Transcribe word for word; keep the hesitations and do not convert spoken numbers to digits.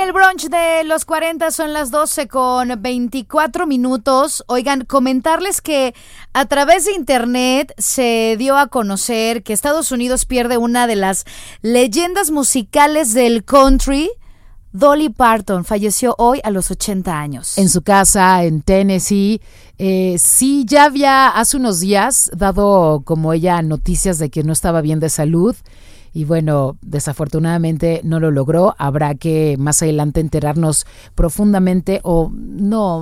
el brunch de los cuarenta, son las doce con veinticuatro minutos. Oigan, comentarles que a través de internet se dio a conocer que Estados Unidos pierde una de las leyendas musicales del country. Dolly Parton falleció hoy a los ochenta años. En su casa en Tennessee. Eh, sí, ya había hace unos días dado como ella noticias de que no estaba bien de salud. Y bueno, desafortunadamente no lo logró. Habrá que más adelante enterarnos profundamente o no